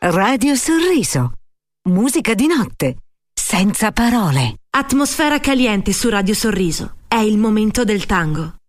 Radio Sorriso. Musica di notte, senza parole. Atmosfera caliente su Radio Sorriso. È il momento del tango.